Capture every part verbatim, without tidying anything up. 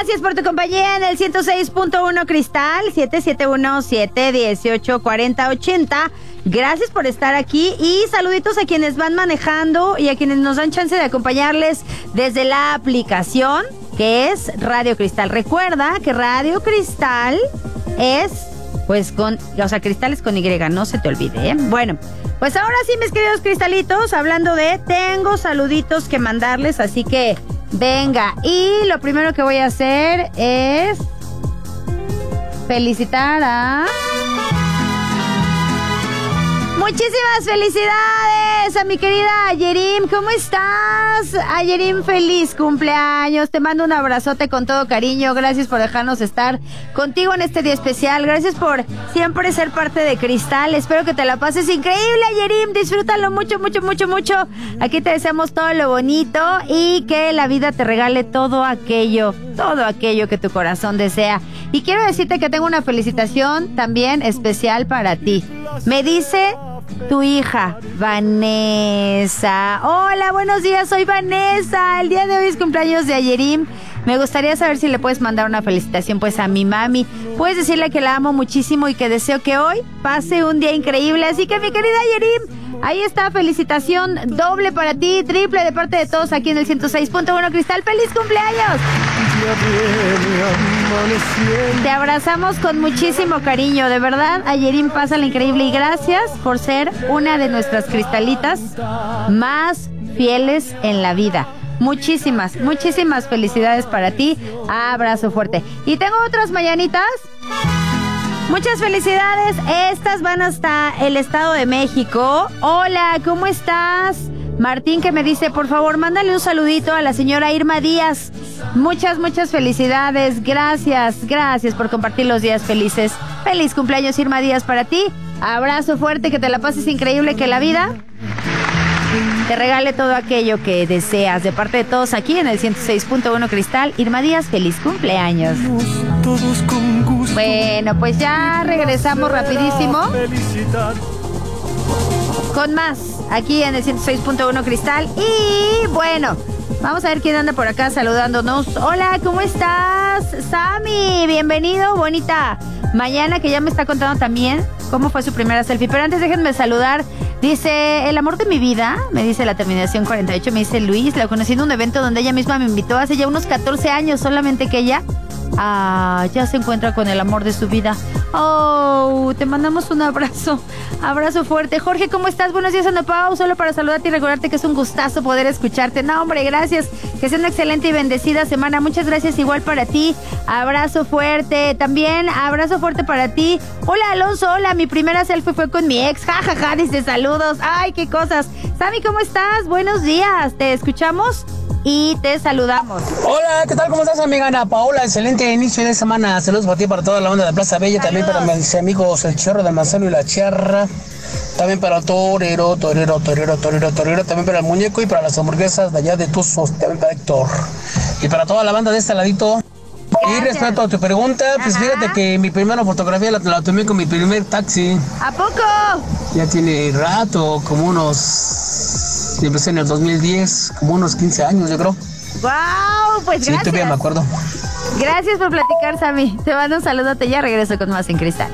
Gracias por tu compañía en el ciento seis punto uno Cristal, siete siete uno, siete uno ocho, cuatro cero ocho cero. Gracias por estar aquí y saluditos a quienes van manejando y a quienes nos dan chance de acompañarles desde la aplicación que es Radio Cristal. Recuerda que Radio Cristal es, pues con, o sea, Cristal es con Y, no se te olvide, ¿eh? Bueno, pues ahora sí, mis queridos cristalitos, hablando de, tengo saluditos que mandarles, así que venga. Y lo primero que voy a hacer es felicitar a... Muchísimas felicidades a mi querida Ayerim. ¿Cómo estás? Ayerim, feliz cumpleaños. Te mando un abrazote con todo cariño. Gracias por dejarnos estar contigo en este día especial. Gracias por siempre ser parte de Cristal. Espero que te la pases increíble, Ayerim. Disfrútalo mucho, mucho, mucho, mucho. Aquí te deseamos todo lo bonito y que la vida te regale todo aquello, todo aquello que tu corazón desea. Y quiero decirte que tengo una felicitación también especial para ti. Me dice tu hija, Vanessa. Hola, buenos días, soy Vanessa. El día de hoy es cumpleaños de Ayerim. Me gustaría saber si le puedes mandar una felicitación pues a mi mami. Puedes decirle que la amo muchísimo y que deseo que hoy pase un día increíble. Así que mi querida Ayerim, ahí está, felicitación doble para ti, triple de parte de todos aquí en el ciento seis punto uno Cristal. ¡Feliz cumpleaños! Te abrazamos con muchísimo cariño, de verdad, Ayerim, pásala increíble y gracias por ser una de nuestras cristalitas más fieles en la vida. Muchísimas, muchísimas felicidades para ti. Abrazo fuerte. Y tengo otras mañanitas. Muchas felicidades. Estas van hasta el Estado de México. Hola, ¿cómo estás? Martín, que me dice, por favor, mándale un saludito a la señora Irma Díaz. Muchas, muchas felicidades. Gracias, gracias por compartir los días felices. Feliz cumpleaños, Irma Díaz, para ti. Abrazo fuerte, que te la pases increíble, que la vida te regale todo aquello que deseas. De parte de todos aquí en el ciento seis punto uno Cristal, Irma Díaz, feliz cumpleaños. Bueno, pues ya regresamos rapidísimo con más aquí en el ciento seis punto uno Cristal. Y bueno, vamos a ver quién anda por acá saludándonos. Hola, ¿cómo estás? Sammy, bienvenido, bonita mañana, que ya me está contando también cómo fue su primera selfie. Pero antes déjenme saludar. Dice, el amor de mi vida, me dice la terminación cuarenta y ocho, me dice Luis, la conocí en un evento donde ella misma me invitó hace ya unos catorce años, solamente que ella ah, ya se encuentra con el amor de su vida. Oh, te mandamos un abrazo, abrazo fuerte. Jorge, ¿cómo estás? Buenos días, Ana Pau, solo para saludarte y recordarte que es un gustazo poder escucharte. No, hombre, gracias, que sea una excelente y bendecida semana. Muchas gracias, igual para ti, abrazo fuerte. También, abrazo fuerte para ti. Hola, Alonso, hola, mi primera selfie fue con mi ex, jajaja, ja, ja, dice saludos. Ay, qué cosas. Sammy, ¿cómo estás? Buenos días, te escuchamos y te saludamos. Hola, ¿qué tal? ¿Cómo estás, amiga Ana Paola? Excelente inicio de semana. Saludos para ti, para toda la banda de Plaza Bella. Saludos. También para mis amigos El Chorro de Marcelo y La Charra. También para Torero, Torero, Torero, Torero, Torero. También para el Muñeco y para las hamburguesas de allá de Tuzos. También para Héctor. Y para toda la banda de este ladito. Gracias. Y respecto a tu pregunta, pues ajá, fíjate que mi primera fotografía la, la tomé con mi primer taxi. ¿A poco? Ya tiene rato, como unos... Empecé en el dos mil diez, como unos quince años, yo creo. ¡Wow! Pues gracias. Sí, todavía me acuerdo. Gracias por platicar, Sammy. Te mando un saludote, ya regreso con más en Cristal.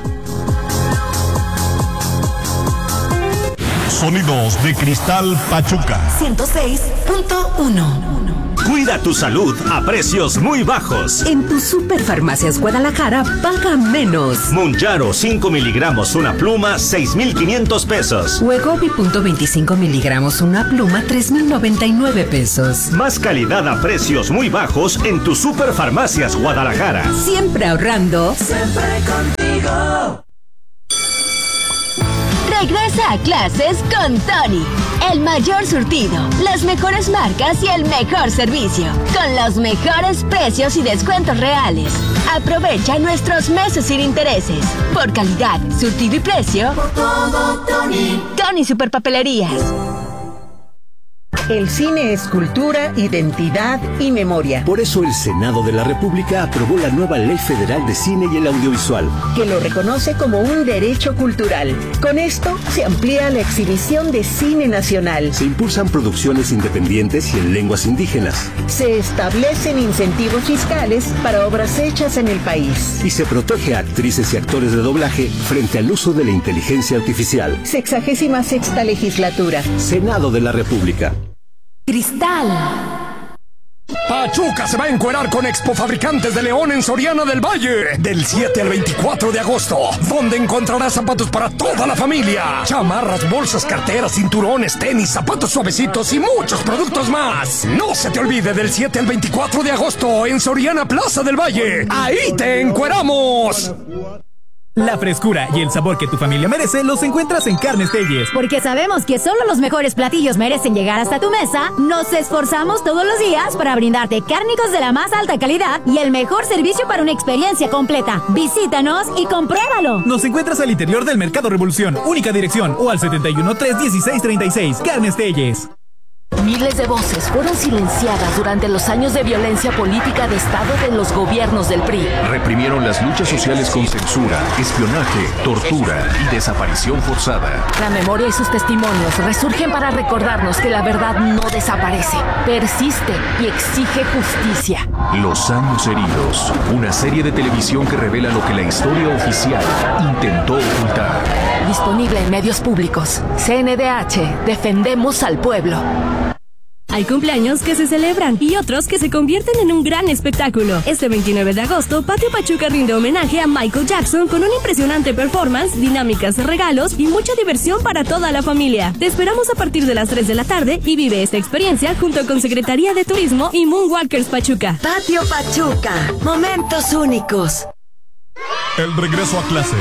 Sonidos de Cristal Pachuca. ciento seis punto uno. Cuida tu salud a precios muy bajos. En tu Superfarmacias Guadalajara, paga menos. Mounjaro cinco miligramos una pluma, seis mil quinientos pesos. Wegovy punto veinticinco miligramos una pluma, tres mil noventa y nueve pesos. Más calidad a precios muy bajos en tu Superfarmacias Guadalajara. Siempre ahorrando. Siempre contigo. Regresa a clases con Tony. El mayor surtido, las mejores marcas y el mejor servicio. Con los mejores precios y descuentos reales. Aprovecha nuestros meses sin intereses. Por calidad, surtido y precio. Por todo, Tony. Tony Superpapelerías. El cine es cultura, identidad y memoria. Por eso el Senado de la República aprobó la nueva Ley Federal de Cine y el Audiovisual, que lo reconoce como un derecho cultural. Con esto se amplía la exhibición de cine nacional. Se impulsan producciones independientes y en lenguas indígenas. Se establecen incentivos fiscales para obras hechas en el país. Y se protege a actrices y actores de doblaje frente al uso de la inteligencia artificial. Sexagésima sexta legislatura. Senado de la República. Cristal. Pachuca se va a encuerar con Expo Fabricantes de León en Soriana del Valle del siete al veinticuatro de agosto, donde encontrarás zapatos para toda la familia, chamarras, bolsas, carteras, cinturones, tenis, zapatos suavecitos y muchos productos más. No se te olvide, del siete al veinticuatro de agosto en Soriana Plaza del Valle. ¡Ahí te encueramos! La frescura y el sabor que tu familia merece los encuentras en Carnes Telles. Porque sabemos que solo los mejores platillos merecen llegar hasta tu mesa, nos esforzamos todos los días para brindarte cárnicos de la más alta calidad y el mejor servicio para una experiencia completa. Visítanos y compruébalo. Nos encuentras al interior del Mercado Revolución, única dirección, o al setenta y uno, tres dieciséis, treinta y seis. Carnes Telles. Miles de voces fueron silenciadas durante los años de violencia política de Estado de los gobiernos del P R I. Reprimieron las luchas sociales con censura, espionaje, tortura y desaparición forzada. La memoria y sus testimonios resurgen para recordarnos que la verdad no desaparece, persiste y exige justicia. Los años heridos, una serie de televisión que revela lo que la historia oficial intentó ocultar. Disponible en medios públicos. C N D H, defendemos al pueblo. Hay cumpleaños que se celebran y otros que se convierten en un gran espectáculo. Este veintinueve de agosto, Patio Pachuca rinde homenaje a Michael Jackson con una impresionante performance, dinámicas, regalos y mucha diversión para toda la familia. Te esperamos a partir de las tres de la tarde y vive esta experiencia junto con Secretaría de Turismo y Moonwalkers Pachuca. Patio Pachuca, momentos únicos. El regreso a clase.